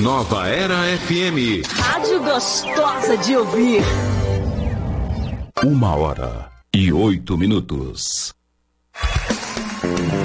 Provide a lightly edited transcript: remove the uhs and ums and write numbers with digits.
Nova Era FM. Rádio gostosa de ouvir. 1h08.